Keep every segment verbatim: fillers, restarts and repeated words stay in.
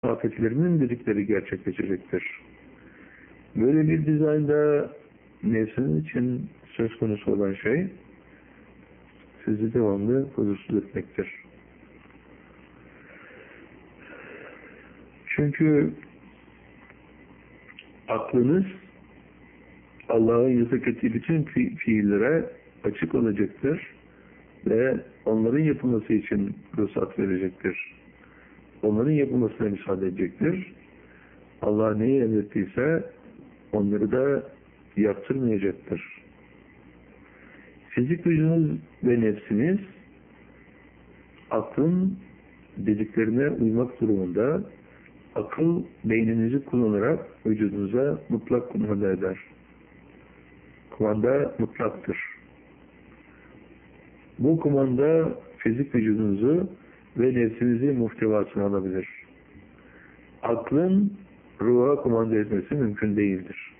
afetlerinin dedikleri gerçekleşecektir. Böyle bir dizaynda nefsiniz için söz konusu olan şey sizi devamlı huzursuz etmektir. Çünkü aklınız Allah'ın yasak ettiği bütün fi fiillere açık olacaktır ve onların yapılması için ruhsat verecektir. Onların yapılmasına müsaade edecektir. Allah neyi emrettiyse onları da yaptırmayacaktır. Fizik vücudunuz ve nefsiniz aklın dediklerine uymak durumunda akıl beyninizi kullanarak vücudunuza mutlak kumanda eder. Kumanda mutlaktır. Bu kumanda fizik vücudunuzu ve nefsinizi muhtevasına alabilir. Aklın ruha kumanda etmesi mümkün değildir.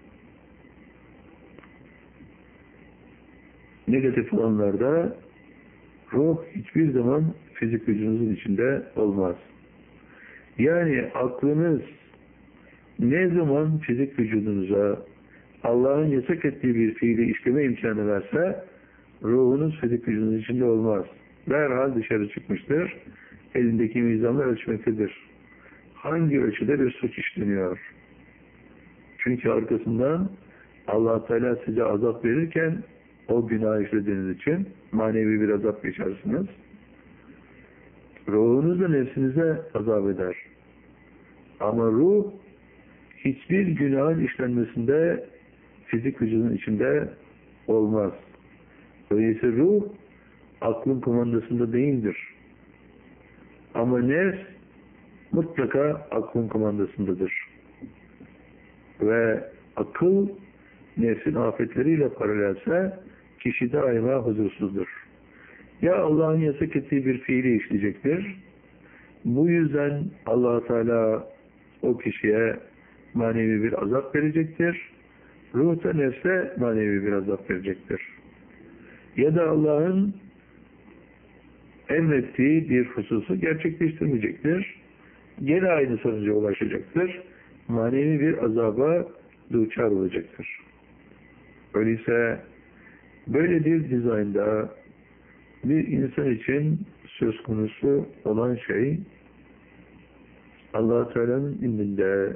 Negatif olanlarda ruh hiçbir zaman fizik vücudunuzun içinde olmaz. Yani aklınız ne zaman fizik vücudunuza Allah'ın yasak ettiği bir fiili işleme imkanı verse ruhunuz fizik vücudunun içinde olmaz. Derhal dışarı çıkmıştır. Elindeki mizanlar ölçmektedir. Hangi ölçüde bir suç işleniyor? Çünkü arkasından Allah Teala size azap verirken o günah işlediğiniz için manevi bir azap yaşarsınız. Ruhunuz da nefsinize azap eder. Ama ruh hiçbir günahın işlenmesinde fizik vücudun içinde olmaz. Öyleyse ruh aklın kumandasında değildir. Ama nefs mutlaka aklın kumandasındadır. Ve akıl nefsin afetleriyle paralelse kişi daima huzursuzdur. Ya Allah'ın yasak ettiği bir fiili işleyecektir. Bu yüzden Allah Teala o kişiye manevi bir azap verecektir. Ruh da nefse manevi bir azap verecektir. Ya da Allah'ın emrettiği bir hususu gerçekleştirmeyecektir. Gene aynı sonuca ulaşacaktır. Manevi bir azaba duçar olacaktır. Öyleyse böyle bir dizaynda bir insan için söz konusu olan şey Allah Teala'nın indinde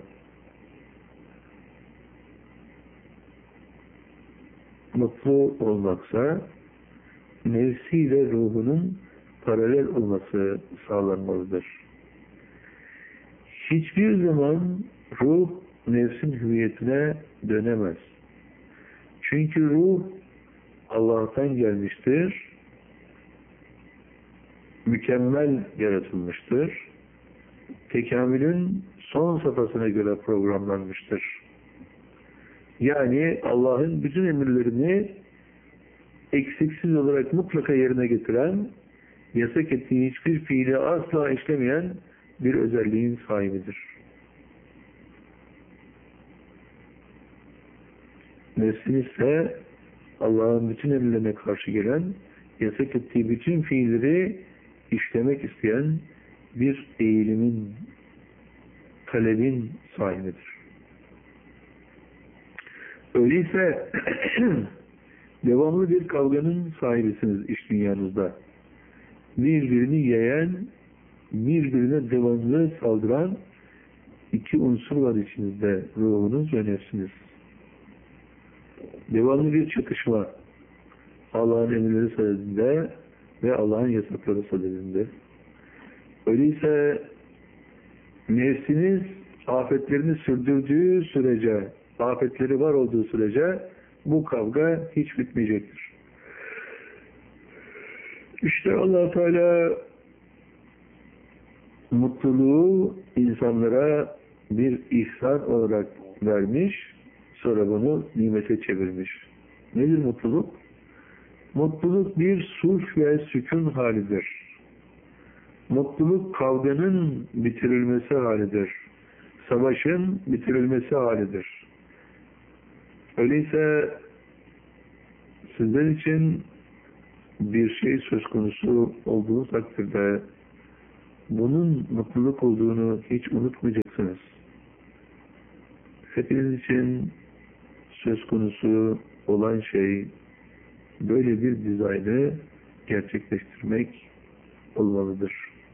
mutlu olmaksa nefsiyle ruhunun paralel olması sağlanmalıdır. Hiçbir zaman ruh nefsin hüviyetine dönemez. Çünkü ruh Allah'tan gelmiştir, mükemmel yaratılmıştır, tekamülün son safhasına göre programlanmıştır. Yani Allah'ın bütün emirlerini eksiksiz olarak mutlaka yerine getiren, yasak ettiği hiçbir fiili asla işlemeyen bir özelliğin sahibidir. Nefsiniz ise Allah'ın bütün emirlerine karşı gelen, yasak ettiği bütün fiilleri işlemek isteyen bir eğilimin, talebin sahibidir. Öyleyse devamlı bir kavganın sahibisiniz iş dünyanızda. Birbirini yayan, birbirine devamlı saldıran iki unsur var içinizde, ruhunuz ve nefsiniz. Devamlı bir çatışma. Allah'ın emirleri sadedinde ve Allah'ın yasakları sadedinde. Öyleyse nefsiniz afetlerini sürdürdüğü sürece, afetleri var olduğu sürece bu kavga hiç bitmeyecektir. İşte Allah Teala mutluluğu insanlara bir ihsan olarak vermiş, sonra bunu nimete çevirmiş. Nedir mutluluk? Mutluluk bir sulh ve sükun halidir. Mutluluk kavganın bitirilmesi halidir. Savaşın bitirilmesi halidir. Öyleyse sizler için bir şey söz konusu olduğu takdirde bunun mutluluk olduğunu hiç unutmayacaksınız. Hepiniz için söz konusu olan şey böyle bir dizaynı gerçekleştirmek olmalıdır.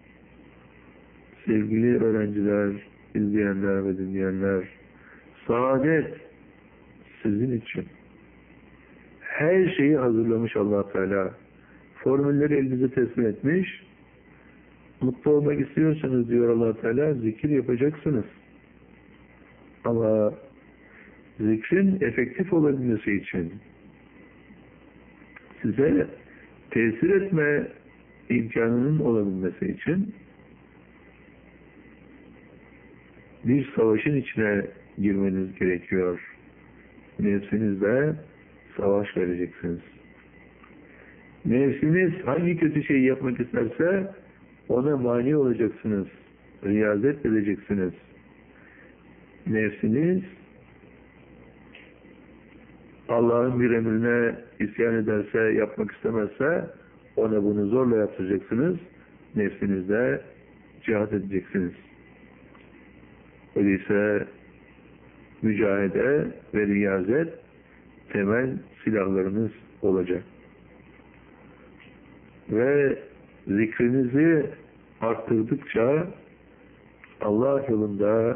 Sevgili öğrenciler, izleyenler ve dinleyenler, saadet sizin için. Her şeyi hazırlamış Allah Teala. Formülleri elinize teslim etmiş. Mutlu olmak istiyorsanız diyor Allah Teala, zikir yapacaksınız. Ama zikrin efektif olabilmesi için, size tesir etme imkanının olabilmesi için bir savaşın içine girmeniz gerekiyor. Nefsinizle savaş vereceksiniz. Nefsiniz hangi kötü şeyi yapmak isterse ona mani olacaksınız. Riyazet edeceksiniz. Nefsiniz Allah'ın bir emrine isyan ederse, yapmak istemezse ona bunu zorla yaptıracaksınız. Nefsinizle cihat edeceksiniz. Öyleyse mücahede ve riyazet temel silahlarınız olacak. Ve zikrinizi arttırdıkça Allah yolunda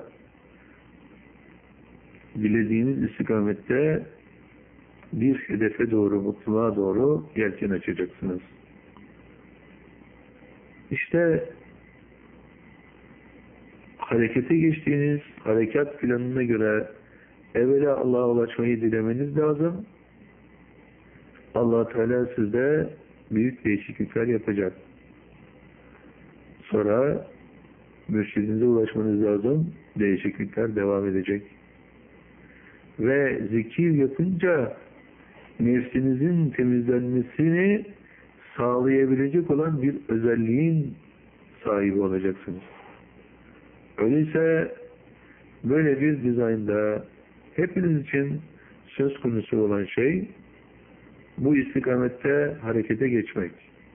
dilediğiniz istikamette bir hedefe doğru, mutluluğa doğru yelken açacaksınız. İşte harekete geçtiğiniz harekat planına göre evvela Allah'a ulaşmayı dilemeniz lazım. Allah Teala sizde büyük değişiklikler yapacak. Sonra mürşidinize ulaşmanız lazım. Değişiklikler devam edecek. Ve zikir yapınca nefsinizin temizlenmesini sağlayabilecek olan bir özelliğin sahibi olacaksınız. Öyleyse böyle bir dizaynda hepiniz için söz konusu olan şey bu istikamette harekete geçmek.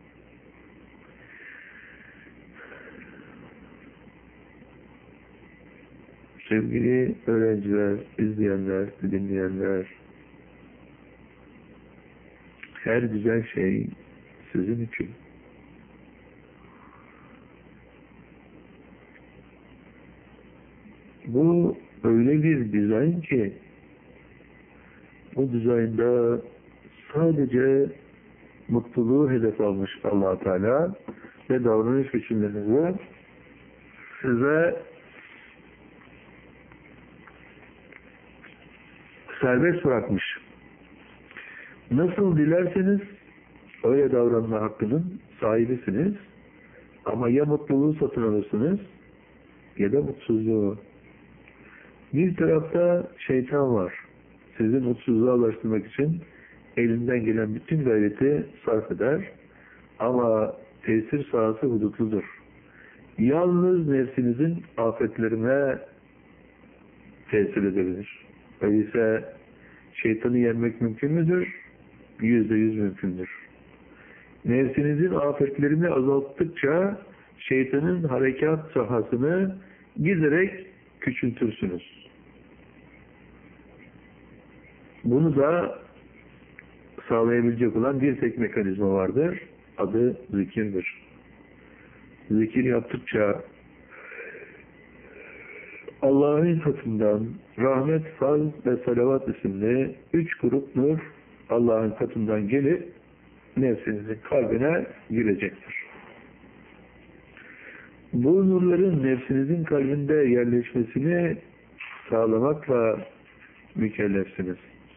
Sevgili öğrenciler, izleyenler, dinleyenler, her güzel şey sizin için. Bu öyle bir dizayn ki bu dizaynda sadece mutluluğu hedef almış Allah Teala ve davranış biçimlerinizi size serbest bırakmış. Nasıl dilerseniz öyle davranma hakkının sahibisiniz. Ama ya mutluluğu satın alırsınız ya da mutsuzluğu. Bir tarafta şeytan var. Sizi mutsuzluğa ulaştırmak için elinden gelen bütün gayreti sarf eder. Ama tesir sahası hudutludur. Yalnız nefsinizin afetlerine tesir edebilir. Öyleyse şeytanı yenmek mümkün müdür? Yüzde yüz mümkündür. Nefsinizin afetlerini azalttıkça şeytanın harekat sahasını giderek küçültürsünüz. Bunu da sağlayabilecek olan bir tek mekanizma vardır. Adı zikirdir. Zikir yaptıkça Allah'ın katından rahmet, faz ve salavat isimli üç grup nur Allah'ın katından gelip nefsinizin kalbine girecektir. Bu nurların nefsinizin kalbinde yerleşmesini sağlamakla mükellefsiniz.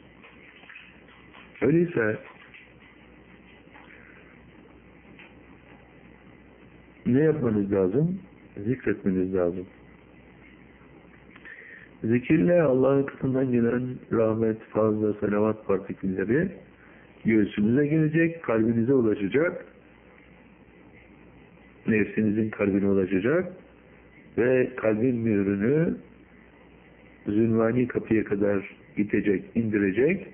Öyleyse ne yapmanız lazım? Zikretmeniz lazım. Zikirle Allah'ın katından gelen rahmet, faz ve salavat partikülleri göğsünüze gelecek, kalbinize ulaşacak, nefsinizin kalbine ulaşacak ve kalbin mührünü zülmani kapıya kadar itecek, indirecek,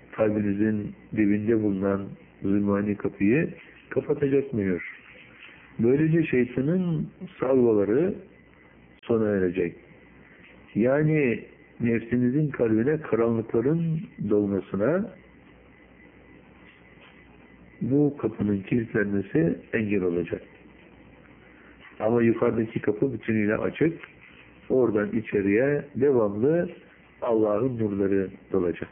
kalbinizin dibinde bulunan zülmani kapıyı kapatacak mühür. Böylece şeytanın salvaları sona erecek. Yani nefsinizin kalbine karanlıkların dolmasına bu kapının kilitlenmesi engel olacak. Ama yukarıdaki kapı bütünüyle açık. Oradan içeriye devamlı Allah'ın nurları dolacak.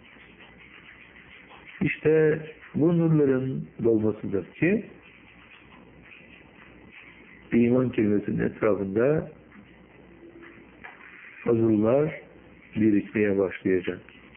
İşte bu nurların dolmasıdır ki iman kelimesinin etrafında fazıllar birikmeye başlayacak.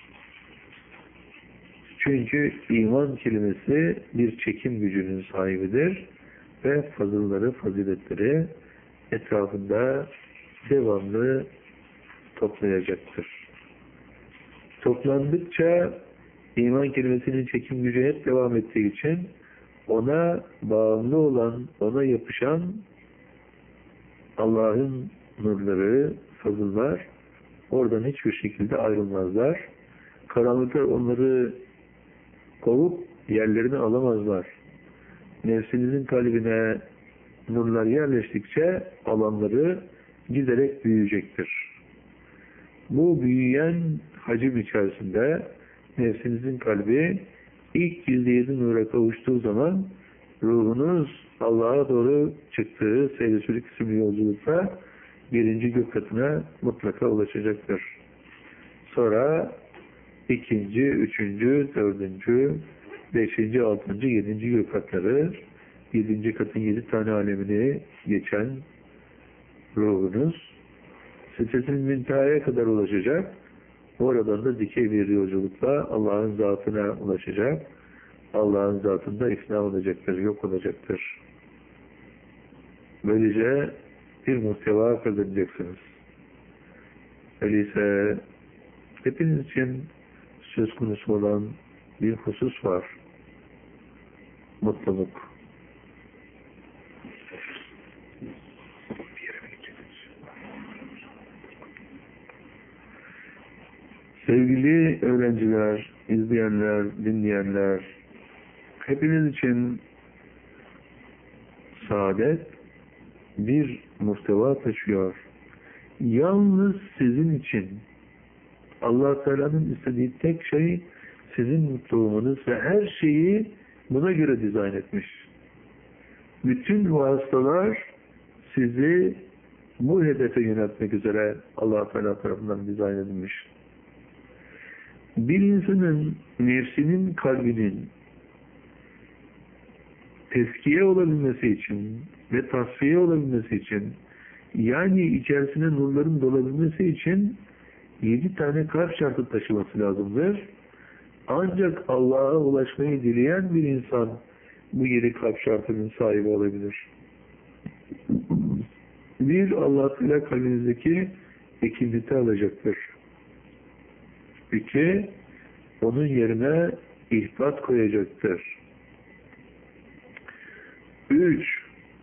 Çünkü iman kelimesi bir çekim gücünün sahibidir ve fazılları, faziletleri etrafında devamlı toplayacaktır. Toplandıkça iman kelimesinin çekim gücü hep devam ettiği için ona bağımlı olan, ona yapışan Allah'ın nurları, fazıllar oradan hiçbir şekilde ayrılmazlar. Karanlıklar onları kovup yerlerini alamazlar. Nefsinizin kalbine nurlar yerleştikçe alanları giderek büyüyecektir. Bu büyüyen hacim içerisinde nefsinizin kalbi ilk yüzde yedi nura kavuştuğu zaman ruhunuz Allah'a doğru çıktığı Seyri Sülük isimli yolculukta birinci gök katına mutlaka ulaşacaktır. Sonra ikinci, üçüncü, dördüncü, beşinci, altıncı, yedinci gök katları, yedinci katın yedi tane alemini geçen ruhunuz sitesinin müntehaya kadar ulaşacak. Oradan da dikey bir yolculukla Allah'ın zatına ulaşacak. Allah'ın zatında ifna olacaktır, yok olacaktır. Böylece bir muhteva kazanacaksınız. Öyleyse hepiniz için söz konusu olan bir husus var. Mutluluk. Sevgili öğrenciler, izleyenler, dinleyenler, hepiniz için saadet bir muhteva taşıyor. Yalnız sizin için Allah Teala'nın istediği tek şey sizin mutlu olmanız ve her şeyi buna göre dizayn etmiş. Bütün vasıtalar sizi bu hedefe yöneltmek üzere Allah Teala tarafından dizayn edilmiş. Bir insanın nefsinin, kalbinin tezkiye olabilmesi için ve tasfiye olabilmesi için, yani içerisine nurların dolabilmesi için yedi tane kalp şartı taşıması lazımdır. Ancak Allah'a ulaşmayı dileyen bir insan bu yedi kalp şartının sahibi olabilir. Bir, Allah Teala kalbinizdeki ekinditi alacaktır. İki, onun yerine ihbat koyacaktır. Üç,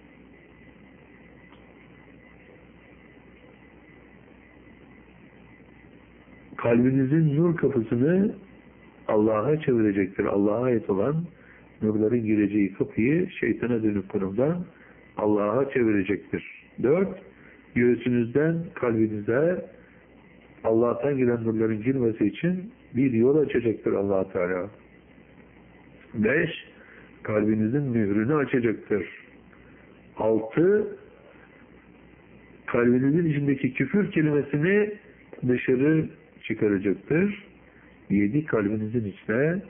kalbinizin nur kapısını Allah'a çevirecektir. Allah'a ait olan nurların gireceği kapıyı şeytana dönük konumdan Allah'a çevirecektir. Dört, göğsünüzden kalbinize Allah'tan gelen nurların girmesi için bir yol açacaktır Allah Teala. Beş, kalbinizin mührünü açacaktır. Altı, kalbinizin içindeki küfür kelimesini dışarı çıkaracaktır. Yedi, kalbinizin içine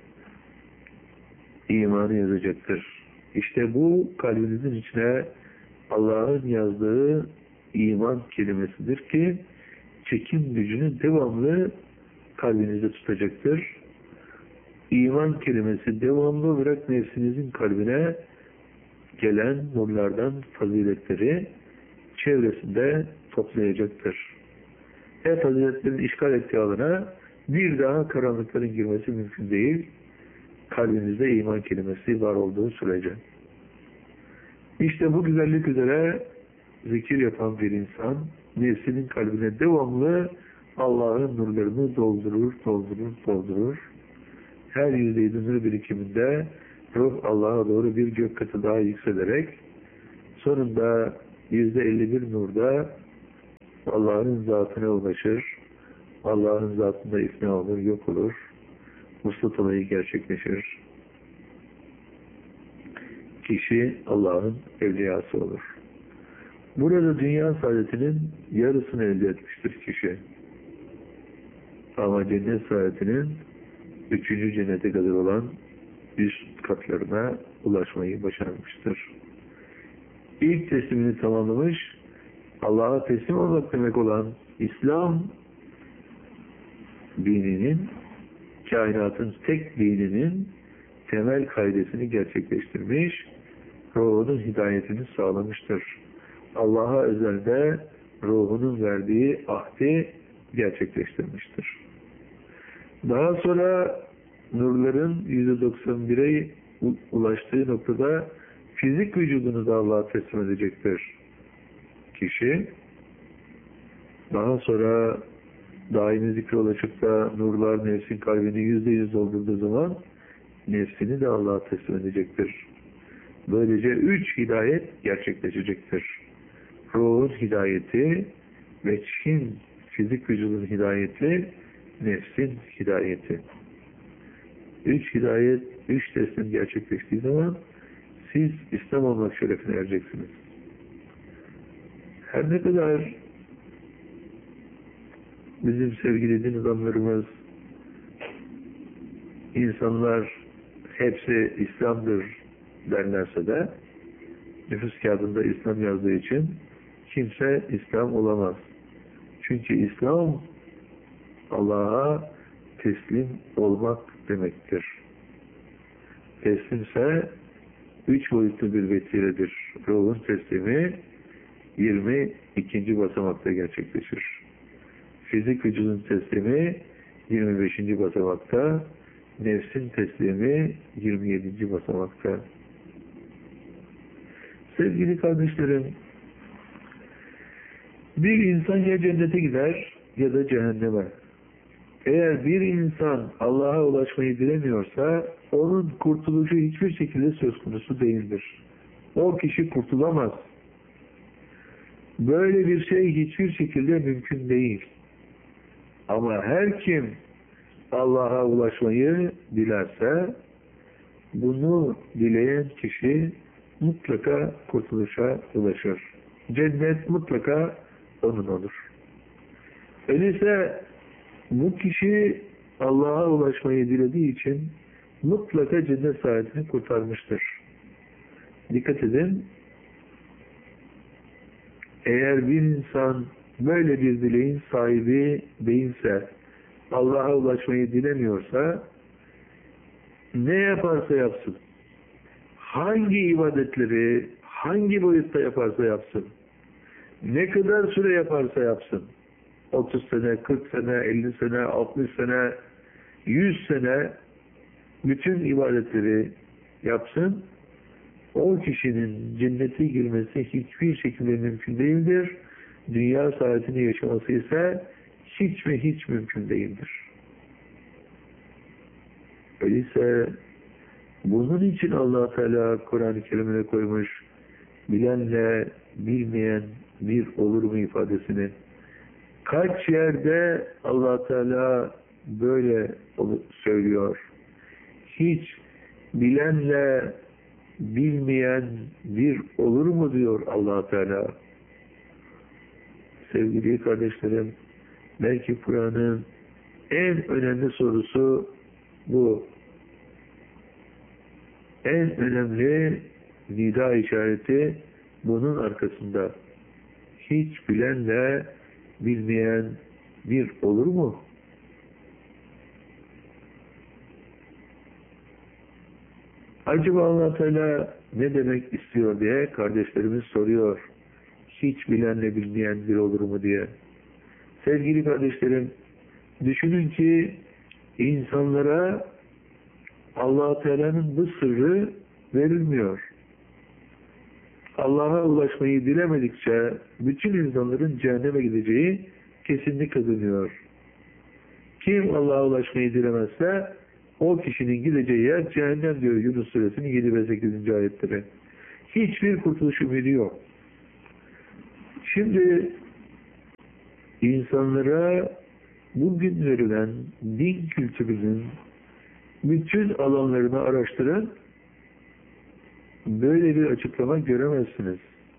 imanı yazacaktır. İşte bu kalbinizin içine Allah'ın yazdığı iman kelimesidir ki çekim gücünü devamlı kalbinizde tutacaktır. İman kelimesi devamlı olarak nefsinizin kalbine gelen nurlardan faziletleri çevresinde toplayacaktır. E faziletlerin işgal ettiği alana bir daha karanlıkların girmesi mümkün değil. Kalbinizde iman kelimesi var olduğu sürece. İşte bu güzellik üzere zikir yapan bir insan nefsinin kalbine devamlı Allah'ın nurlarını doldurur, doldurur, doldurur. Her yüzde yedi nur birikiminde ruh Allah'a doğru bir gök katı daha yükselerek sonunda yüzde elli bir nurda Allah'ın zatına ulaşır. Allah'ın zatında ifna olur, yok olur. Vuslat olayı gerçekleşir. Kişi Allah'ın evliyası olur. Burada dünya saadetinin yarısını elde etmiştir kişi. Ama cennet saadetinin üçüncü cennete kadar olan üst katlarına ulaşmayı başarmıştır. İlk teslimini tamamlamış, Allah'a teslim olmak demek olan İslam dininin, kainatın tek dininin temel kaidesini gerçekleştirmiş, ruhunun hidayetini sağlamıştır. Allah'a özelde ruhunun verdiği ahdi gerçekleştirmiştir. Daha sonra nurların yüzde doksan bire ulaştığı noktada fizik vücudunu da Allah'a teslim edecektir. Kişi daha sonra daimi zikre ulaşıp da nurlar nefsin kalbini yüzde yüz doldurduğu zaman nefsini de Allah'a teslim edecektir. Böylece üç hidayet gerçekleşecektir. Ruhun hidayeti, veçhin fizik vücudun hidayeti, nefsin hidayeti. Üç hidayet, üç teslim gerçekleştiği zaman siz İslam olmak şerefine ereceksiniz. Her ne kadar bizim sevgili din adamlarımız, insanlar hepsi İslam'dır derlerse de nüfus kağıdında İslam yazdığı için kimse İslam olamaz. Çünkü İslam Allah'a teslim olmak demektir. Teslimse üç boyutlu bir vesiledir. Ruhun teslimi yirmi ikinci basamakta gerçekleşir. Fizik vücudun teslimi yirmi beşinci basamakta, nefsin teslimi yirmi yedinci basamakta. Sevgili kardeşlerim, bir insan ya cennete gider ya da cehenneme. Eğer bir insan Allah'a ulaşmayı dilemiyorsa onun kurtuluşu hiçbir şekilde söz konusu değildir. O kişi kurtulamaz. Böyle bir şey hiçbir şekilde mümkün değil. Ama her kim Allah'a ulaşmayı dilerse bunu dileyen kişi mutlaka kurtuluşa ulaşır. Cennet mutlaka onun olur. Öyleyse bu kişi Allah'a ulaşmayı dilediği için mutlaka cennet saadetini kurtarmıştır. Dikkat edin, eğer bir insan böyle bir dileğin sahibi değilse, Allah'a ulaşmayı dilemiyorsa, ne yaparsa yapsın, hangi ibadetleri, hangi boyutta yaparsa yapsın, ne kadar süre yaparsa yapsın, otuz sene, kırk sene, elli sene, altmış sene, yüz sene, bütün ibadetleri yapsın, o kişinin cennete girmesi hiçbir şekilde mümkün değildir. Dünya saadetini yaşaması ise hiç ve hiç mümkün değildir. Öyleyse bunun için Allah Teala Kur'an-ı Kerim'e koymuş, bilenle bilmeyen bir olur mu ifadesini. Kaç yerde Allah Teala böyle söylüyor. Hiç bilenle bilmeyen bir olur mu diyor Allah Teala. Sevgili kardeşlerim, belki Kur'an'ın en önemli sorusu bu. En önemli nida işareti bunun arkasında. Hiç bilenle bilmeyen bir olur mu? Acaba Allah Teala ne demek istiyor diye kardeşlerimiz soruyor. Hiç bilenle bilmeyen bir olur mu diye. Sevgili kardeşlerim, düşünün ki insanlara Allah Teala'nın bu sırrı verilmiyor. Allah'a ulaşmayı dilemedikçe bütün insanların cehenneme gideceği kesinlik kazanıyor. Kim Allah'a ulaşmayı dilemezse o kişinin gideceği yer cehennem diyor Yunus Suresinin yedi ve sekizinci ayetleri. Hiçbir kurtuluş ümidi yok. Şimdi insanlara bugün verilen din kültürünün bütün alanlarını araştırın, böyle bir açıklama göremezsiniz.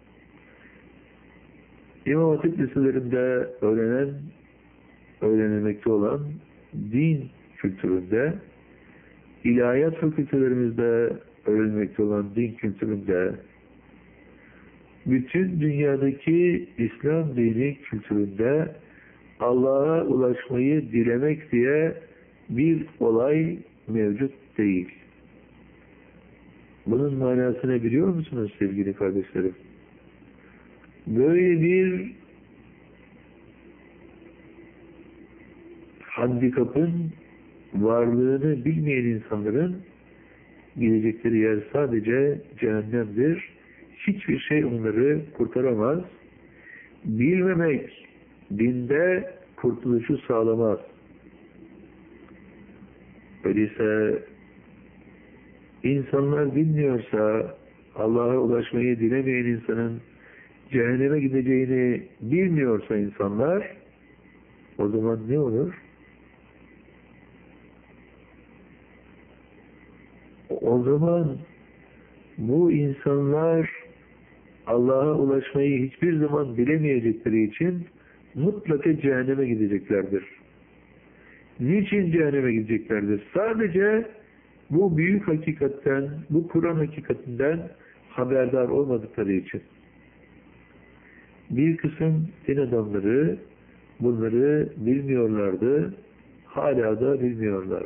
İmam Hatip liselerinde öğrenen, öğrenilmekte olan din kültüründe, ilahiyat fakültelerimizde öğrenilmekte olan din kültüründe, bütün dünyadaki İslam dini kültüründe Allah'a ulaşmayı dilemek diye bir olay mevcut değil. Bunun manasını biliyor musunuz sevgili kardeşlerim? Böyle bir handikapın varlığını bilmeyen insanların gidecekleri yer sadece cehennemdir. Hiçbir şey onları kurtaramaz. Bilmemek dinde kurtuluşu sağlamaz. Öyleyse insanlar bilmiyorsa, Allah'a ulaşmayı dilemeyen insanın cehenneme gideceğini bilmiyorsa insanlar, o zaman ne olur? O zaman bu insanlar Allah'a ulaşmayı hiçbir zaman bilemeyecekleri için mutlaka cehenneme gideceklerdir. Niçin cehenneme gideceklerdir? Sadece bu büyük hakikatten, bu Kur'an hakikatinden haberdar olmadıkları için. Bir kısım din adamları bunları bilmiyorlardı, hala da bilmiyorlar.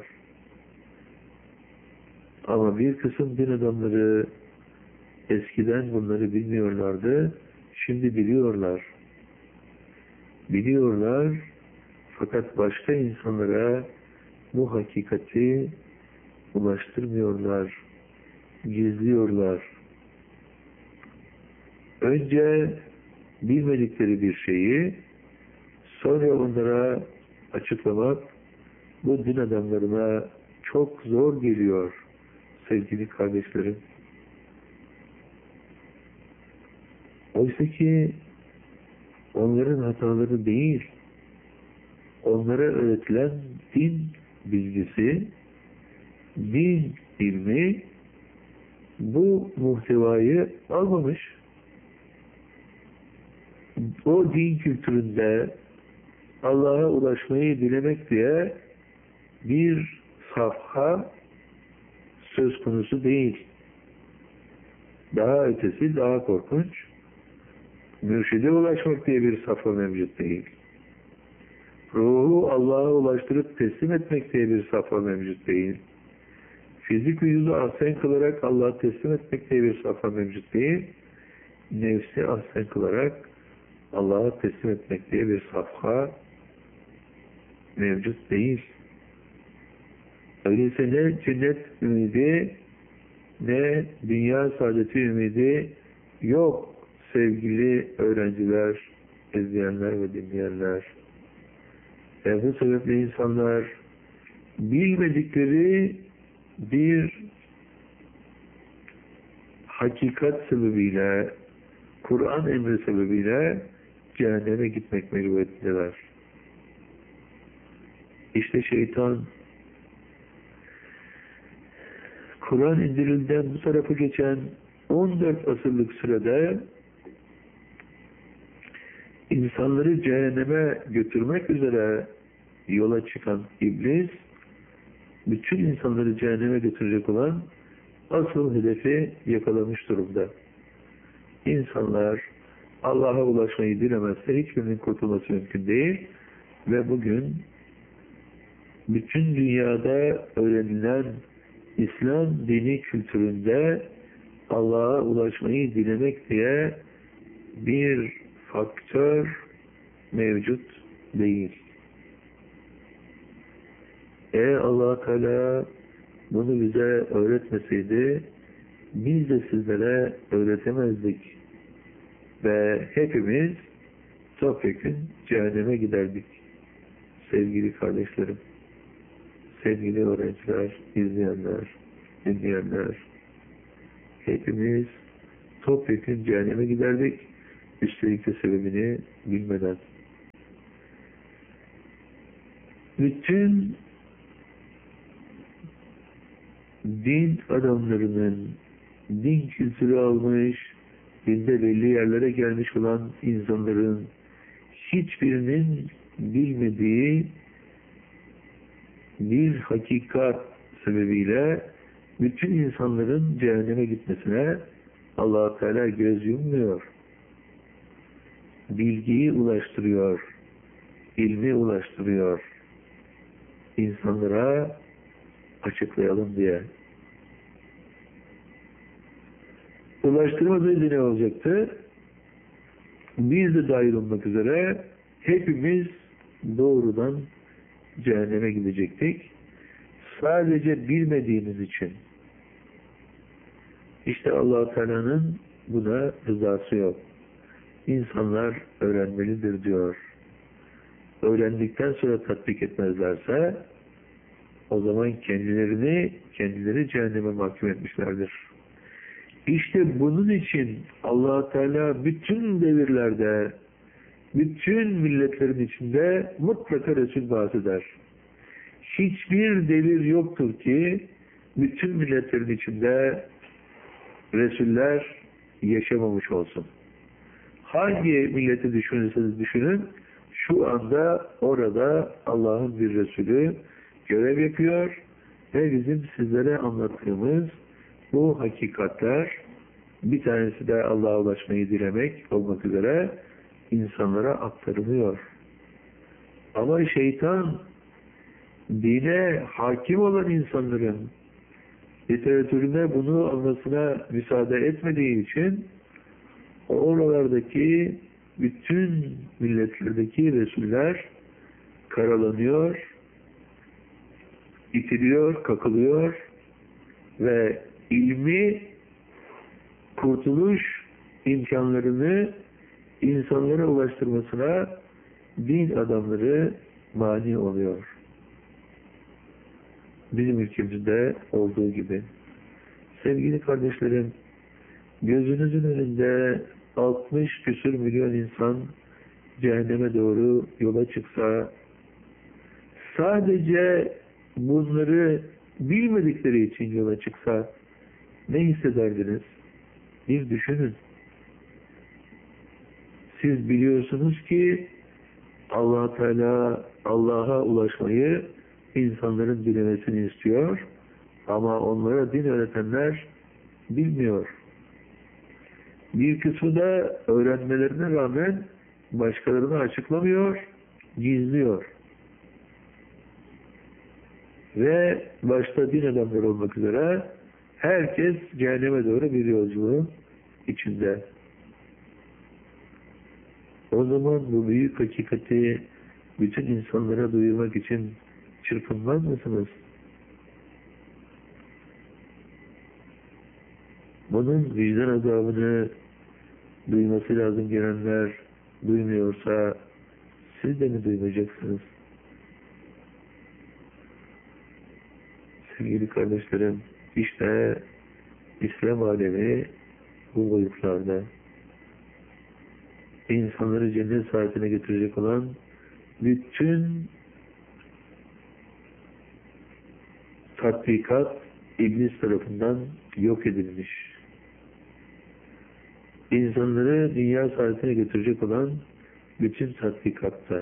Ama bir kısım din adamları eskiden bunları bilmiyorlardı, şimdi biliyorlar. Biliyorlar, fakat başka insanlara bu hakikati ulaştırmıyorlar, gizliyorlar. Önce bilmedikleri bir şeyi sonra onlara açıklamak bu din adamlarına çok zor geliyor sevgili kardeşlerim. Oysa ki onların hataları değil, onlara öğretilen din bilgisi, din ilmi bu muhtevayı almamış. O din kültüründe Allah'a ulaşmayı dilemek diye bir safha söz konusu değil. Daha ötesi, daha korkunç. Mürşide ulaşmak diye bir safha mevcut değil. Ruhu Allah'a ulaştırıp teslim etmek diye bir safha mevcut değil. Fizik vücudu ahsen kılarak Allah'a teslim etmek diye bir safha mevcut değil. Nefsi ahsen kılarak Allah'a teslim etmek diye bir safha mevcut değil. Öyleyse ne cennet ümidi ne dünya saadeti ümidi yok sevgili öğrenciler, izleyenler ve dinleyenler. Ve bu sebeple insanlar bilmedikleri bir hakikat sebebiyle, Kur'an emri sebebiyle cehenneme gitmek mecburiyetindeler. İşte şeytan Kur'an indirilden bu tarafa geçen on dört asırlık sürede insanları cehenneme götürmek üzere yola çıkan iblis, bütün insanları cehenneme götürecek olan asıl hedefi yakalamış durumda. İnsanlar Allah'a ulaşmayı dilemezse hiçbirinin kurtulması mümkün değil ve bugün bütün dünyada öğrenilen İslam dini kültüründe Allah'a ulaşmayı dilemek diye bir faktör mevcut değil. Eğer Allah Teala bunu bize öğretmeseydi biz de sizlere öğretemezdik ve hepimiz topyekun cehenneme giderdik. Sevgili kardeşlerim, sevgili öğrenciler, izleyenler, dinleyenler, hepimiz topyekun cehenneme giderdik. Üstelik de sebebini bilmeden. Bütün din adamlarının, din kültürü almış, dinde belli yerlere gelmiş olan insanların hiçbirinin bilmediği bir hakikat sebebiyle bütün insanların cehenneme gitmesine Allah-u Teala göz yummuyor. Bilgiyi ulaştırıyor, ilmi ulaştırıyor. İnsanlara açıklayalım diye. Ulaştırmadığıyla ne olacaktı? Biz de dahil olmak üzere hepimiz doğrudan cehenneme gidecektik. Sadece bilmediğimiz için. İşte Allah-u Teala'nın buna rızası yok. İnsanlar öğrenmelidir diyor. Öğrendikten sonra tatbik etmezlerse o zaman kendilerini kendileri cehenneme mahkum etmişlerdir. İşte bunun için Allah-u Teala bütün devirlerde, bütün milletlerin içinde mutlaka Resul bahseder. Hiçbir devir yoktur ki bütün milletlerin içinde Resuller yaşamamış olsun. Hangi milleti düşünürseniz düşünün, şu anda orada Allah'ın bir Resulü görev yapıyor ve bizim sizlere anlattığımız bu hakikatler, bir tanesi de Allah'a ulaşmayı dilemek olmak üzere insanlara aktarılıyor. Ama şeytan dine hakim olan insanların literatürüne bunu anlasına müsaade etmediği için oralardaki bütün milletlerdeki Resuller karalanıyor, itiliyor, kakılıyor ve ilmi kurtuluş imkanlarını insanlara ulaştırmasına din adamları mani oluyor. Bizim ülkemizde olduğu gibi. Sevgili kardeşlerim, gözünüzün önünde altmış küsur milyon insan cehenneme doğru yola çıksa, sadece bunları bilmedikleri için yola çıksa ne hissederdiniz? Bir düşünün. Siz biliyorsunuz ki Allah Teala Allah'a ulaşmayı insanların bilmesini istiyor ama onlara din öğretenler bilmiyor. Bir kısmı da öğrenmelerine rağmen başkalarına açıklamıyor, gizliyor. Ve başta din adamları olmak üzere herkes cehenneme doğru bir yolculuğun içinde. O zaman bu büyük hakikati bütün insanlara duyurmak için çırpınmaz mısınız? Bunun vicdan azabını duyması lazım gelenler duymuyorsa siz de mi duymayacaksınız? Sevgili kardeşlerim, işte İslam alemi bu boyutlarda insanları cennet saatine getirecek olan bütün tatbikat iblis tarafından yok edilmiş. İnsanları dünya saatine götürecek olan bütün tatbikatta.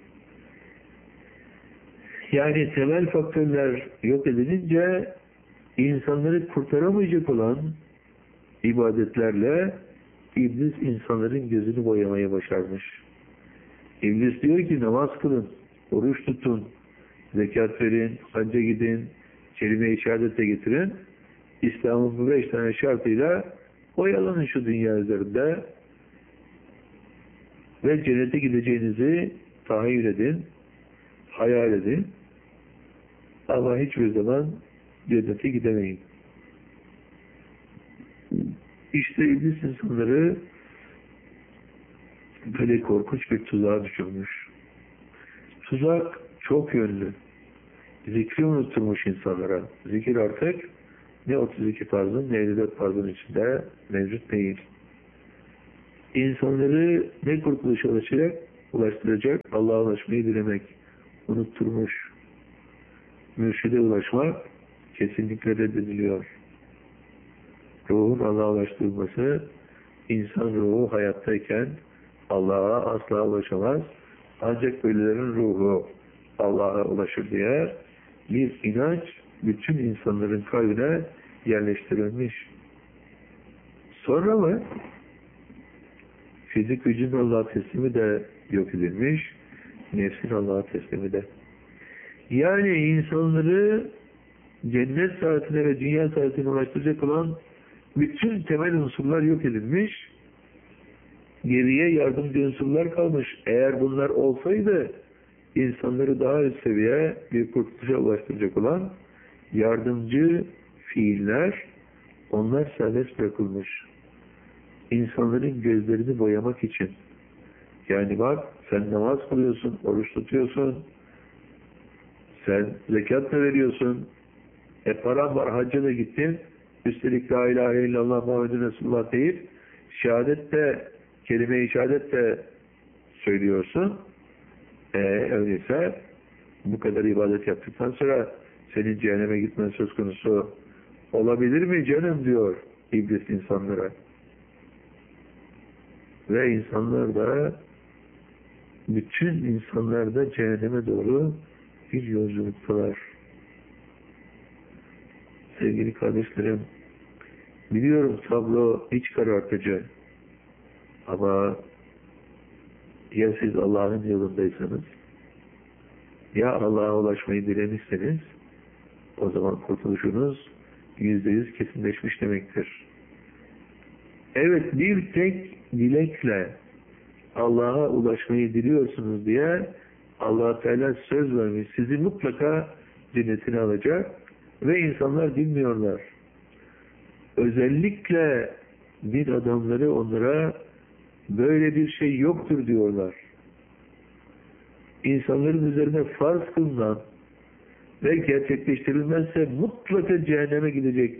Yani temel faktörler yok edilince insanları kurtaramayacak olan ibadetlerle iblis insanların gözünü boyamaya başarmış. İblis diyor ki namaz kılın, oruç tutun, zekat verin, hacca gidin, kelime-i şehadete getirin. İslam'ın bu beş tane şartıyla oyalanın şu dünya üzerinde ve cennete gideceğinizi tahayyül edin, hayal edin. Ama hiçbir zaman cennete gidemeyin. İşte iblis insanları böyle korkunç bir tuzağa düşürmüş. Tuzak çok yönlü. Zikri unutturmuş insanlara. Zikir artık ne otuz iki farzın ne elli dört farzın içinde mevcut değil. İnsanları ne kurtuluşa ulaşacak, ulaştıracak? Allah'a ulaşmayı dilemek. Unutturmuş. Mürşide ulaşmak kesinlikle reddediliyor. Ruhun Allah'a ulaştırılması, insan ruhu hayattayken Allah'a asla ulaşamaz. Ancak ölülerin ruhu Allah'a ulaşır diye bir inanç bütün insanların kalbine yerleştirilmiş. Sonra mı? Fizik gücün Allah'a teslimi de yok edilmiş, nefsin Allah'a teslimi de. Yani insanları cennet saatine ve dünya saatine ulaştıracak olan bütün temel unsurlar yok edilmiş, geriye yardımcı unsurlar kalmış. Eğer bunlar olsaydı, insanları daha üst seviye bir kurtuluşa ulaştıracak olan yardımcı fiiller, onlar serbest bırakılmış. İnsanların gözlerini boyamak için. Yani bak, sen namaz kılıyorsun, oruç tutuyorsun, sen zekat da veriyorsun, e paran var, hacca da gittin, üstelik la ilahe illallah Muhammedun Resulullah deyip, şehadet de, kelime-i şehadet de söylüyorsun. E, öyleyse, bu kadar ibadet yaptıktan sonra senin cehenneme gitmen söz konusu olabilir mi canım diyor iblis insanlara. Ve insanlar da, bütün insanlar da cehenneme doğru bir yolculuktalar. Sevgili kardeşlerim, biliyorum tablo iç karartıcı. Ama ya siz Allah'ın yolundaysanız, ya Allah'a ulaşmayı dilemişseniz, o zaman kurtuluşunuz yüzde yüz kesinleşmiş demektir. Evet, bir tek dilekle Allah'a ulaşmayı diliyorsunuz diye Allah Teala söz vermiş. Sizi mutlaka cennetine alacak ve insanlar bilmiyorlar. Özellikle din adamları onlara böyle bir şey yoktur diyorlar. İnsanların üzerine farz kılınan ve gerçekleştirilmezse mutlaka cehenneme gidecek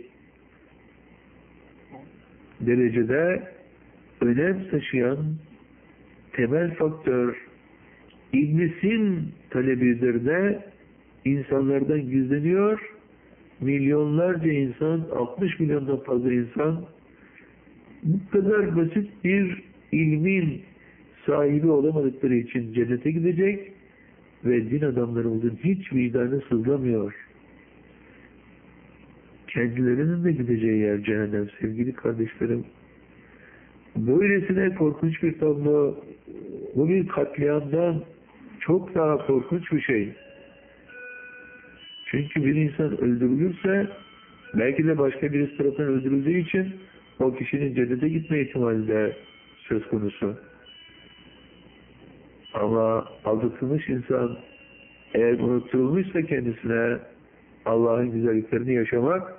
derecede önem taşıyan temel faktör iblisin talebidir de insanlardan gizleniyor. Milyonlarca insan, altmış milyondan fazla insan bu kadar basit bir ilmin sahibi olamadıkları için cennete gidecek ve din adamlarımızın hiç vicdanı sızlamıyor. Kendilerinin de gideceği yer cehennem sevgili kardeşlerim. Böylesine korkunç bir tablo, bu bir katliamdan çok daha korkunç bir şey. Çünkü bir insan öldürülürse belki de başka birisi tarafından öldürüldüğü için o kişinin cennete gitme ihtimali de söz konusu. Ama aldatılmış insan eğer unutturulmuşsa kendisine Allah'ın güzelliklerini yaşamak,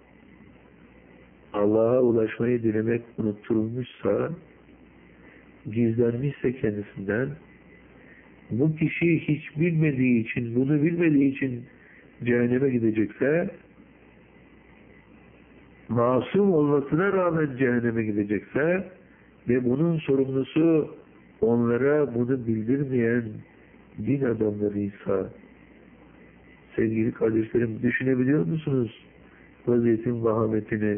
Allah'a ulaşmayı dilemek unutturulmuşsa, gizlenmişse kendisinden, bu kişi hiç bilmediği için, bunu bilmediği için cehenneme gidecekse, masum olmasına rağmen cehenneme gidecekse ve bunun sorumlusu onlara bunu bildirmeyen din adamlarıysa, sevgili kardeşlerim, düşünebiliyor musunuz vaziyetin vahametini?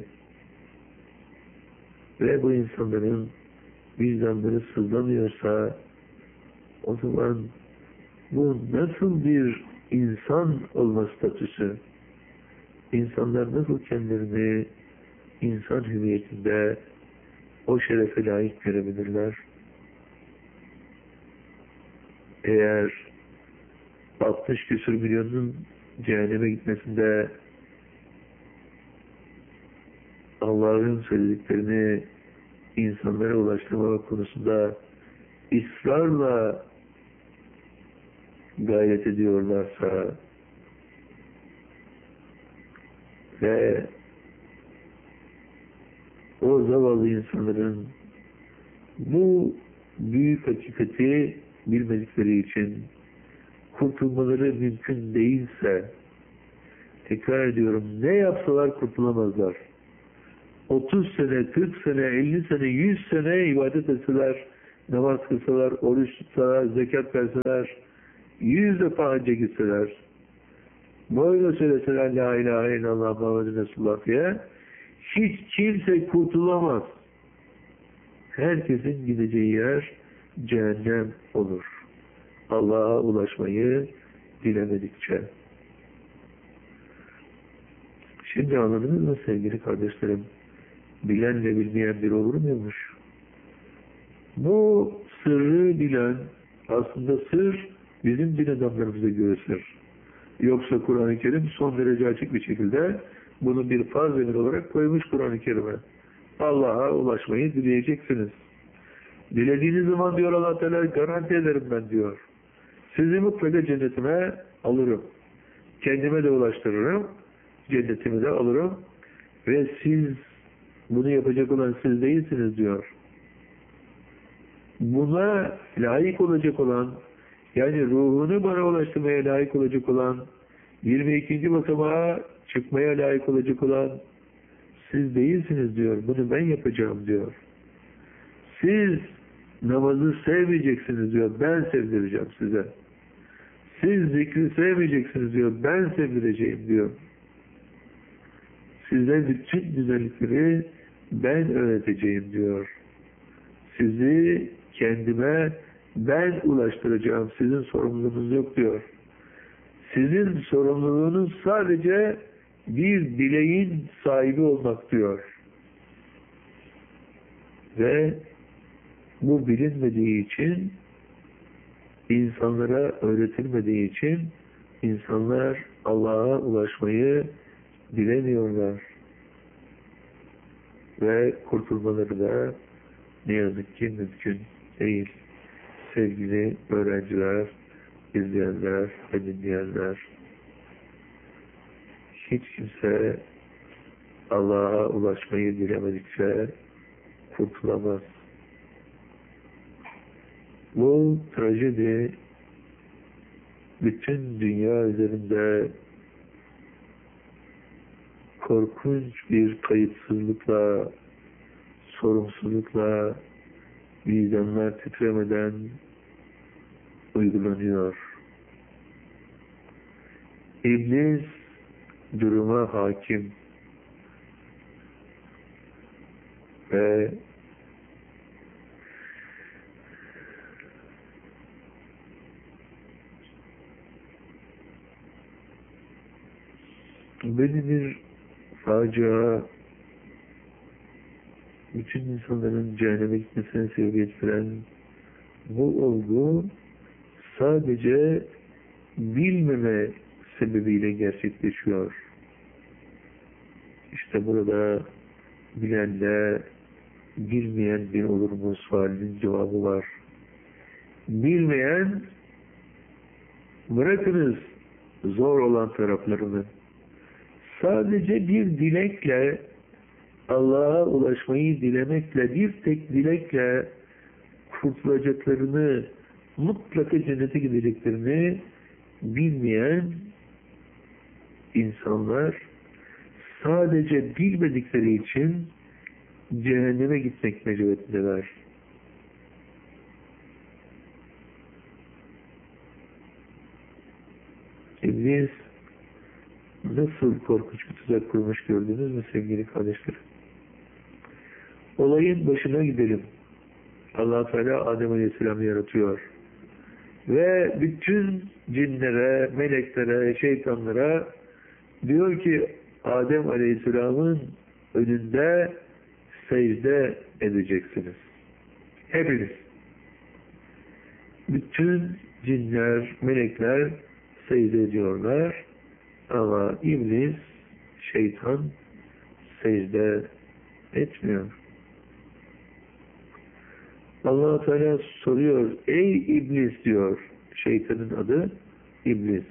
Ve bu insanların vicdanları sızlamıyorsa, o zaman bu nasıl bir insan olma statüsü? İnsanlar nasıl kendilerini insan hüviyetinde o şerefe layık görebilirler? Eğer altmış küsur milyonun cehenneme gitmesinde Allah'ın söylediklerini insanlara ulaştırma konusunda ısrarla gayret ediyorlarsa ve o zavallı insanların bu büyük hakikati bilmedikleri için kurtulmaları mümkün değilse tekrar ediyorum, ne yapsalar kurtulamazlar. otuz sene, kırk sene, elli sene, yüz sene ibadet etseler, namaz kılsalar, oruç tutsalar, zekat verseler, yüz defa hacca gitseler, böyle söyleseler la ilahe illallah Muhammed Resulullah diye, hiç kimse kurtulamaz. Herkesin gideceği yer cehennem olur. Allah'a ulaşmayı dilemedikçe. Şimdi anladınız mı sevgili kardeşlerim? Bilenle bilmeyen bir olur muymuş? Bu sırrı bilen, aslında sır bizim din adamlarımıza göre sır. Yoksa Kur'an-ı Kerim son derece açık bir şekilde bunu bir farz emir olarak koymuş Kur'an-ı Kerim'e. Allah'a ulaşmayı dileyeceksiniz. Dilediğiniz zaman diyor Allah Teala, garanti ederim ben diyor. Sizi mutlaka cennetime alırım. Kendime de ulaştırırım. Cennetimi de alırım. Ve siz, bunu yapacak olan siz değilsiniz diyor. Buna layık olacak olan, yani ruhunu bana ulaştırmaya layık olacak olan, yirmi ikinci basamağa çıkmaya layık olacak olan siz değilsiniz diyor. Bunu ben yapacağım diyor. Siz namazı sevmeyeceksiniz diyor. Ben sevdireceğim size. Siz zikri sevmeyeceksiniz diyor. Ben sevdireceğim diyor. Size bütün güzellikleri ben öğreteceğim diyor. Sizi kendime ben ulaştıracağım. Sizin sorumluluğunuz yok diyor. Sizin sorumluluğunuz sadece bir dileğin sahibi olmak diyor. Ve bu bilinmediği için, insanlara öğretilmediği için insanlar Allah'a ulaşmayı dilemiyorlar. Ve kurtulmaları da ne yazık ki mümkün değil. Sevgili öğrenciler, izleyenler ve dinleyenler, hiç kimse Allah'a ulaşmayı dilemedikçe kurtulamaz. Bu trajedi bütün dünya üzerinde korkunç bir kayıtsızlıkla, sorumsuzlukla, vicdanlar titremeden uygulanıyor. İblis duruma hakim ve böyle bir facia, bütün insanların cehenneme gitmesine sebebiyet veren bu olgu sadece bilmeme sebebiyle gerçekleşiyor. İşte burada bilenle bilmeyen bir olur mu sualinin cevabı var. Bilmeyen, bırakınız zor olan taraflarını, sadece bir dilekle, Allah'a ulaşmayı dilemekle, bir tek dilekle kurtulacaklarını, mutlaka cennete gideceklerini bilmeyen insanlar sadece bilmedikleri için cehenneme gitmek mecburiyetindeler. İblis nasıl korkunç bir tuzak kurmuş gördünüz mü sevgili kardeşlerim? Olayın başına gidelim. Allah Teala Adem Aleyhisselam'ı yaratıyor. Ve bütün cinlere, meleklere, şeytanlara diyor ki Adem Aleyhisselam'ın önünde secde edeceksiniz. Hepiniz. Bütün cinler, melekler secde ediyorlar. Ama iblis, şeytan secde etmiyor. Allah Teala soruyor, ey iblis diyor, şeytanın adı iblis.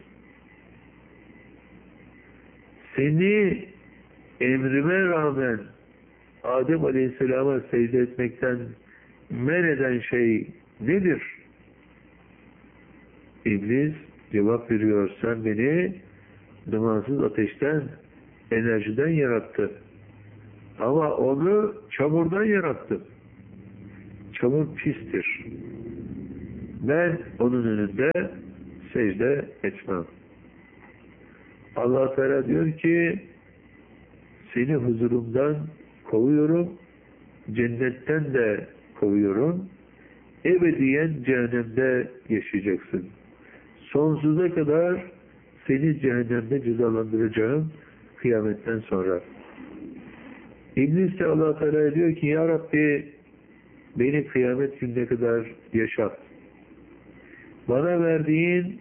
Seni emrime rağmen Adem Aleyhisselam'a secde etmekten men eden şey nedir? İblis cevap veriyor, sen beni dumansız ateşten, enerjiden yarattı. Ama onu çamurdan yarattı. Çamur pistir. Ben onun önünde secde etmem. Allah Teala diyor ki, seni huzurumdan kovuyorum, cennetten de kovuyorum, ebediyen cehennemde yaşayacaksın. Sonsuza kadar seni cehennemde cezalandıracağım kıyametten sonra. İblis de Allah Teala diyor ki, ya Rabbi beni kıyamet gününe kadar yaşat. Bana verdiğin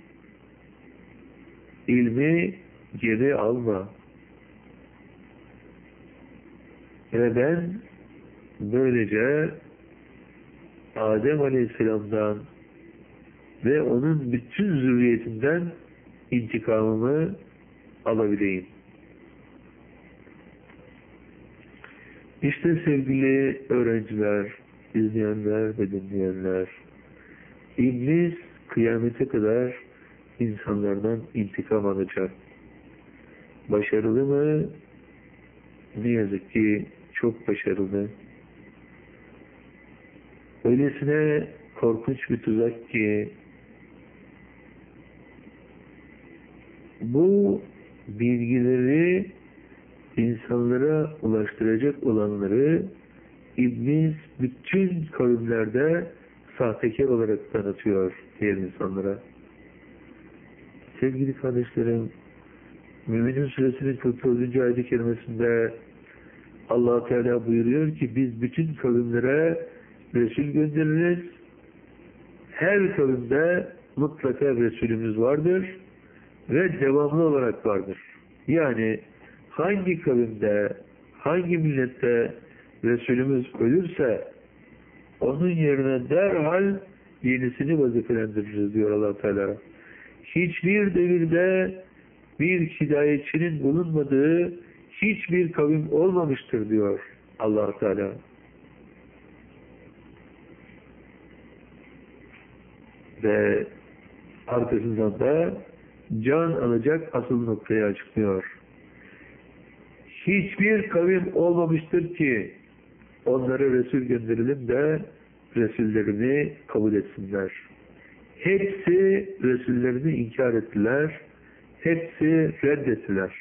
ilmi geri alma. Ve ben böylece Adem Aleyhisselam'dan ve onun bütün zürriyetinden intikamımı alabileyim. İşte sevgili öğrenciler, izleyenler ve dinleyenler, İblis kıyamete kadar insanlardan intikam alacak. Başarılı mı? Ne yazık ki çok başarılı. Öylesine korkunç bir tuzak ki bu bilgileri insanlara ulaştıracak olanları İblis bütün kavimlerde sahtekar olarak tanıtıyor diğer insanlara. Sevgili kardeşlerim, Müminun Suresinin kırk dördüncü ayet-i kerimesinde Allah Teala buyuruyor ki biz bütün kavimlere Resul göndeririz. Her kavimde mutlaka Resulümüz vardır ve devamlı olarak vardır. Yani hangi kavimde, hangi millette Resulümüz ölürse onun yerine derhal yenisini vazifelendiririz diyor Allah Teala. Hiçbir devirde bir hidayetçinin bulunmadığı hiçbir kavim olmamıştır diyor Allah Teala. Ve arkasından da can alacak asıl noktayı açıklıyor. Hiçbir kavim olmamıştır ki onlara Resul gönderelim de Resullerini kabul etsinler. Hepsi Resullerini inkar ettiler. Hepsi reddettiler.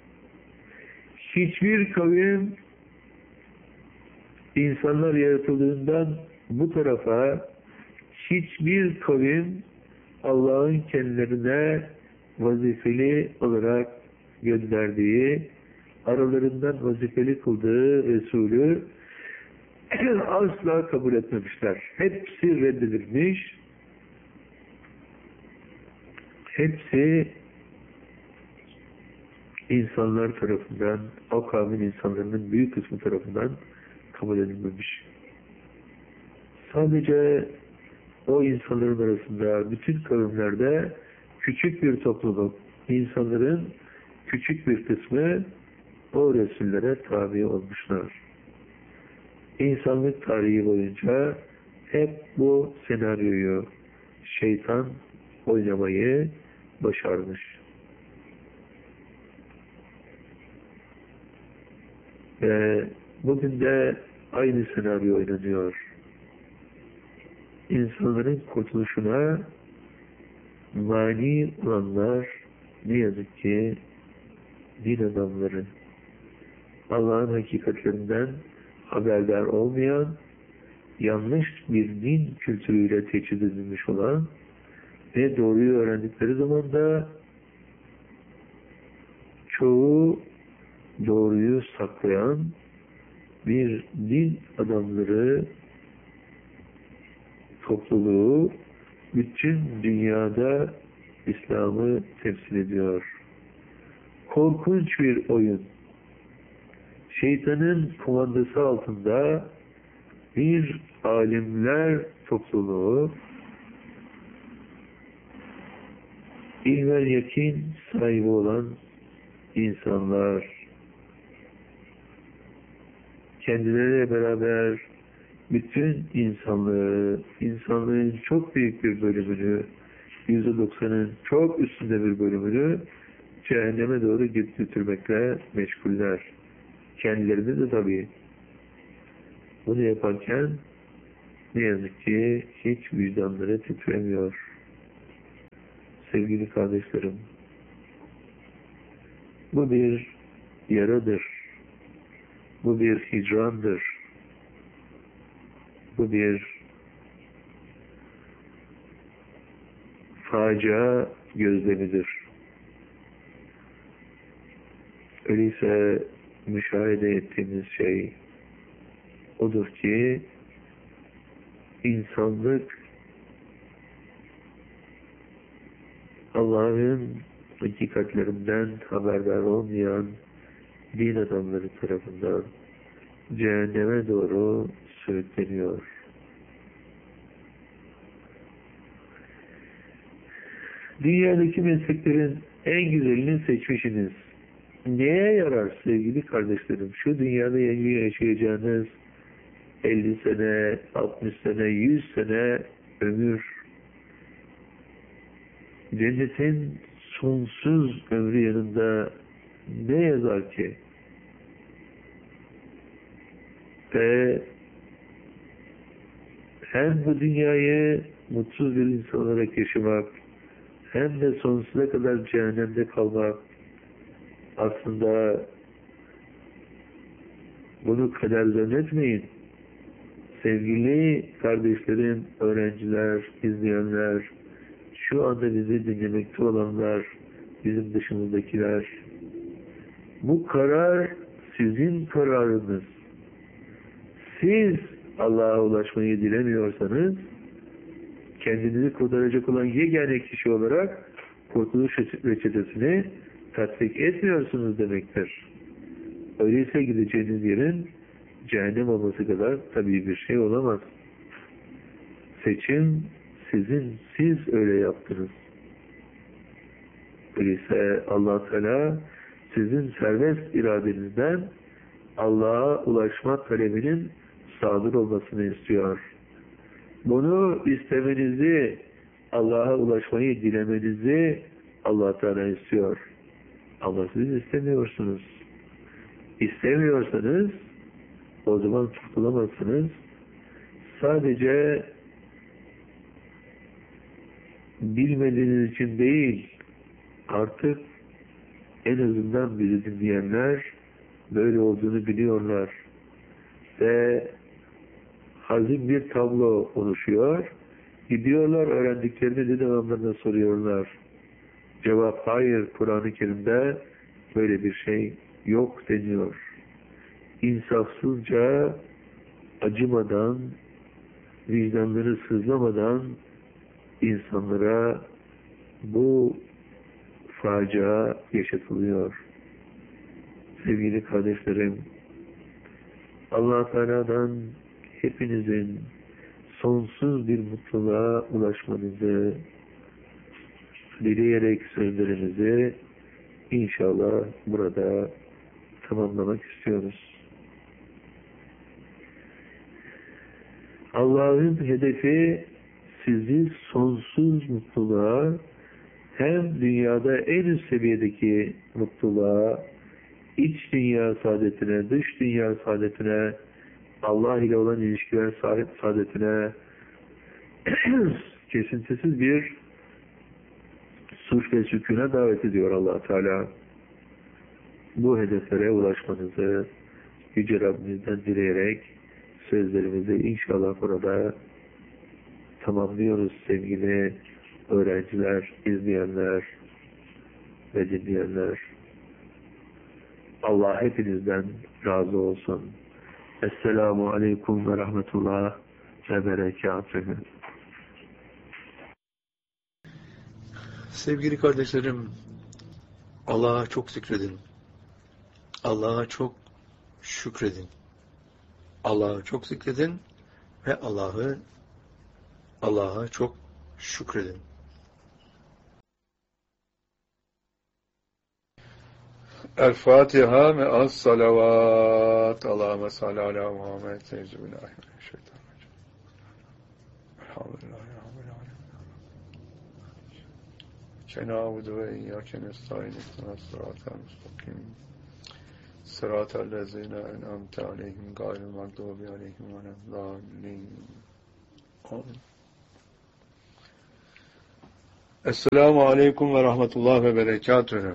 Hiçbir kavim insanlar yaratıldığından bu tarafa hiçbir kavim Allah'ın kendilerine vazifeli olarak gönderdiği, aralarından vazifeli kıldığı Resulü asla kabul etmemişler. Hepsi reddedilmiş. Hepsi insanlar tarafından, o kavmin insanların büyük kısmı tarafından kabul edilmemiş. Sadece o insanların arasında, bütün kavimlerde küçük bir topluluk, insanların küçük bir kısmı o Resullere tabi olmuşlar. İnsanlık tarihi boyunca hep bu senaryoyu şeytan oynamayı başarmış. Ve bugün de aynı senaryo oynanıyor. İnsanların kurtuluşuna mani olanlar ne yazık ki din adamları, Allah'ın hakikatlerinden haberdar olmayan, yanlış bir din kültürüyle teçhiz edilmiş olan ve doğruyu öğrendikleri zaman da çoğu doğruyu saklayan bir din adamları topluluğu bütün dünyada İslam'ı temsil ediyor. Korkunç bir oyun. Şeytanın kumandası altında bir alimler topluluğu, ilmel yakin sahibi olan insanlar, kendileriyle beraber bütün insanlığı, insanlığın çok büyük bir bölümünü, yüzde doksanın çok üstünde bir bölümünü cehenneme doğru götürmekle meşguller. Kendilerinde de tabii. Bunu yaparken ne yazık ki hiç vicdanları titremiyor. Sevgili kardeşlerim, bu bir yaradır. Bu bir hicrandır. Bu bir facia gözlemidir. Öyleyse müşahede ettiğimiz şey odur ki insanlık Allah'ın hakikatlerinden haberdar olmayan din adamları tarafından cehenneme doğru sürükleniyor. Dünyadaki mesleklerin en güzelini seçmişsiniz. Neye yarar sevgili kardeşlerim? Şu dünyada yaşayacağınız elli sene, altmış sene, yüz sene ömür, cennetin sonsuz ömrü yanında ne yazar ki? Ve hem bu dünyayı mutsuz bir insan olarak yaşamak, hem de sonsuza kadar cehennemde kalmak, aslında bunu kader zannetmeyin. Sevgili kardeşlerim, öğrenciler, izleyenler, şu anda bizi dinlemekte olanlar, bizim dışımızdakiler, bu karar sizin kararınız. Siz Allah'a ulaşmayı dilemiyorsanız, kendinizi kurtaracak olan yegane kişi olarak kurtuluş reçetesini tatbik etmiyorsunuz demektir. Öyleyse gideceğiniz yerin cehennem olması kadar tabii bir şey olamaz. Seçim sizin, siz öyle yaptınız. Öyleyse Allah Teala sizin serbest iradenizden Allah'a ulaşma talebinin sadır olmasını istiyor. Bunu istemenizi, Allah'a ulaşmayı dilemenizi Allah Teala istiyor. Ama siz istemiyorsunuz. İstemiyorsanız o zaman kurtulamazsınız. Sadece bilmediğiniz için değil, artık en azından bizi dinleyenler böyle olduğunu biliyorlar. Ve hazin bir tablo oluşuyor. Gidiyorlar, öğrendiklerini de devamlarına soruyorlar. Cevap hayır, Kur'an-ı Kerim'de böyle bir şey yok deniyor. İnsafsızca, acımadan, vicdanları sızlamadan insanlara bu facia yaşatılıyor. Sevgili kardeşlerim, Allah Teala'dan hepinizin sonsuz bir mutluluğa ulaşmanızı dileyerek sözlerimizi inşallah burada tamamlamak istiyoruz. Allah'ın hedefi sizi sonsuz mutluluğa, hem dünyada en üst seviyedeki mutluluğa, iç dünya saadetine, dış dünya saadetine, Allah ile olan ilişkiler saadetine kesintisiz bir suç ve sükûne davet ediyor Allah Teala. Bu hedeflere ulaşmanızı Yüce Rabbimizden dileyerek sözlerimizi inşallah burada tamamlıyoruz sevgili öğrenciler, izleyenler ve dinleyenler. Allah hepinizden razı olsun. Esselamu Aleyküm ve Rahmetullah ve Berekatühü. Sevgili kardeşlerim, Allah'a çok zikredin. Allah'a çok şükredin. Allah'a çok zikredin ve Allah'ı Allah'a çok şükredin. El Fatiha ve as salavat. Allahümme salli ala Muhammed. Euzubillahimineşşeytanirracim. Elhamdülillahi Rabbil alemin. İyyâke na'budu ve iyyâke nestaîn ihdinas sıratal mustakîm. Sıratal lezîne en'amte aleyhim gayril mağdûbi aleyhim veleddâllîn. Amin. Esselamu aleyküm ve rahmetullah ve berekatühü.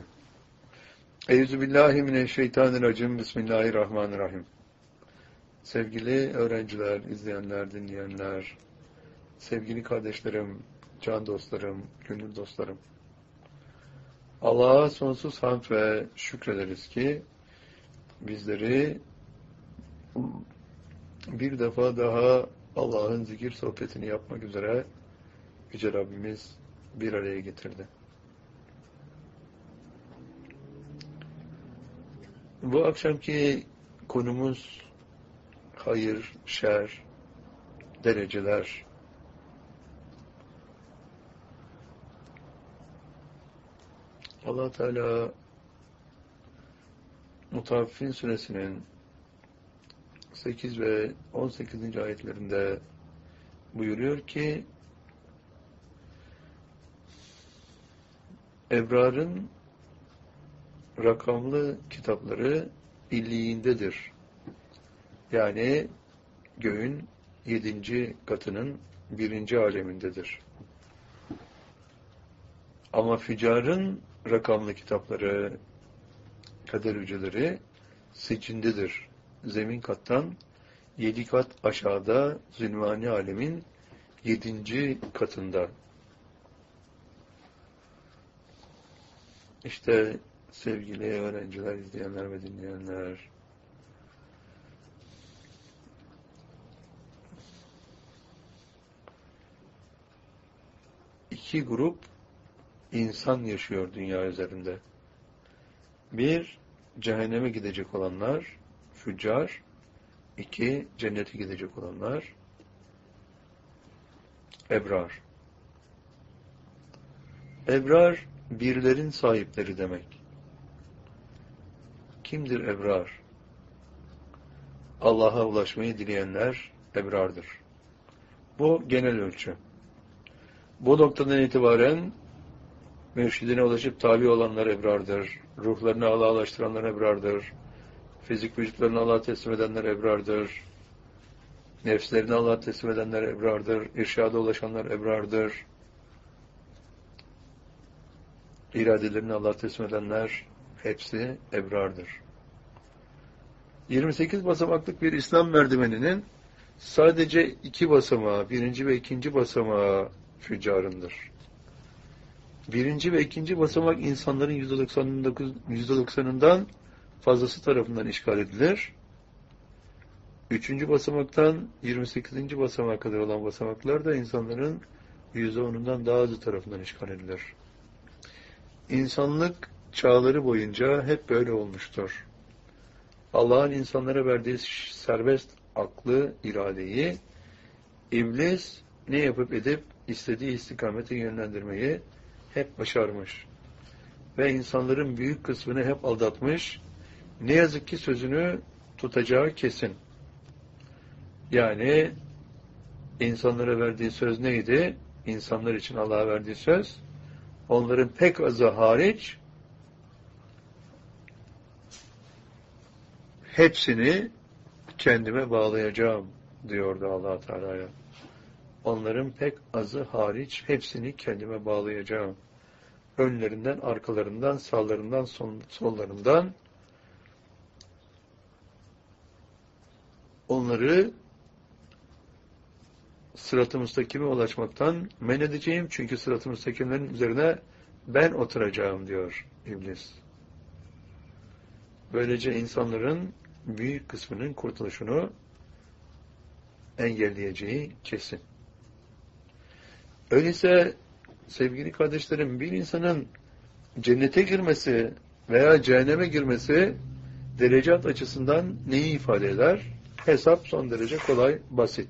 Euzubillahimineşşeytanirracim. Bismillahirrahmanirrahim. Sevgili öğrenciler, izleyenler, dinleyenler, sevgili kardeşlerim, can dostlarım, gönül dostlarım. Allah'a sonsuz hamd ve şükrederiz ki bizleri bir defa daha Allah'ın zikir sohbetini yapmak üzere Yüce Rabbimiz bir araya getirdi. Bu akşamki konumuz hayır, şer, dereceler. Allah Teala Mutaffifin suresinin sekiz ve on sekizinci ayetlerinde buyuruyor ki ebrarın rakamlı kitapları illiğindedir. Yani göğün yedinci katının birinci alemindedir. Ama füccarın rakamlı kitapları, kader hücreleri sicindedir. Zemin kattan yedi kat aşağıda zülmani alemin yedinci katında. İşte sevgili öğrenciler, izleyenler ve dinleyenler, iki grup insan yaşıyor dünya üzerinde. Bir, cehenneme gidecek olanlar, füccar. İki, cennete gidecek olanlar, ebrar. Ebrar, birlerin sahipleri demek. Kimdir ebrar? Allah'a ulaşmayı dileyenler ebrardır. Bu genel ölçü. Bu noktadan itibaren mürşidine ulaşıp tabi olanlar ebrardır. Ruhlarını Allah'a ulaştıranlar ebrardır. Fizik vücutlarını Allah'a teslim edenler ebrardır. Nefslerini Allah'a teslim edenler ebrardır. İrşada ulaşanlar ebrardır. İradelerini Allah'a teslim edenler hepsi ebrardır. yirmi sekiz basamaklık bir İslam merdiveninin sadece iki basamağı, birinci ve ikinci basamağı füccarındır. Birinci ve ikinci basamak insanların yüzde doksan dokuz, yüzde doksanından fazlası tarafından işgal edilir. Üçüncü basamaktan yirmi sekizinci basamağa kadar olan basamaklar da insanların yüzde onundan daha azı tarafından işgal edilir. İnsanlık çağları boyunca hep böyle olmuştur. Allah'ın insanlara verdiği serbest aklı, iradeyi iblis ne yapıp edip istediği istikamete yönlendirmeyi hep başarmış. Ve insanların büyük kısmını hep aldatmış. Ne yazık ki sözünü tutacağı kesin. Yani insanlara verdiği söz neydi? İnsanlar için Allah'a verdiği söz, onların pek azı hariç hepsini kendime bağlayacağım diyordu Allah Teala'ya. Onların pek azı hariç hepsini kendime bağlayacağım. Önlerinden, arkalarından, sağlarından, son, sollarından onları sırat-ı müstakime ulaşmaktan men edeceğim. Çünkü sırat-ı müstakimlerin üzerine ben oturacağım diyor iblis. Böylece insanların büyük kısmının kurtuluşunu engelleyeceği kesin. Öyleyse sevgili kardeşlerim, bir insanın cennete girmesi veya cehenneme girmesi derecat açısından neyi ifade eder? Hesap son derece kolay, basit.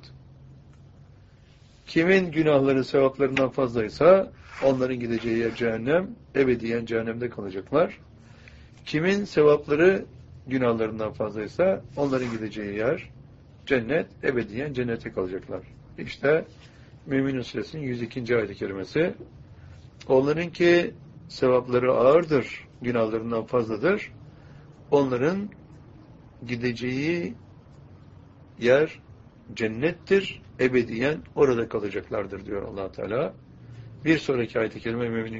Kimin günahları sevaplarından fazlaysa onların gideceği yer cehennem, ebediyen cehennemde kalacaklar. Kimin sevapları günahlarından fazlaysa onların gideceği yer cennet, ebediyen cennete kalacaklar. İşte Mü'minun Suresinin yüz ikinci ayet-i kerimesi. Onlarınki sevapları ağırdır, günahlarından fazladır. Onların gideceği yer cennettir, ebediyen orada kalacaklardır diyor Allah Teala. Bir sonraki ayet-i kerime Mü'minin